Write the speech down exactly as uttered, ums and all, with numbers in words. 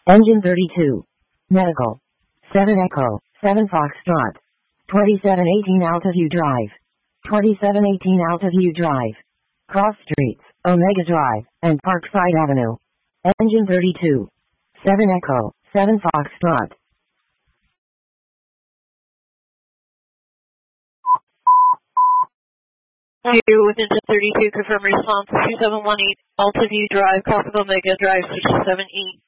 Engine thirty-two. Medical. seven Echo, seven Foxtrot. twenty-seven eighteen Altaview Drive. twenty-seven eighteen Altaview Drive. Cross Streets, Omega Drive, and Parkside Avenue. Engine thirty-two. seven Echo, seven Foxtrot. Here with Engine thirty-two, confirm response two seven one eight Altaview Drive, Cross Omega Drive, six seven E.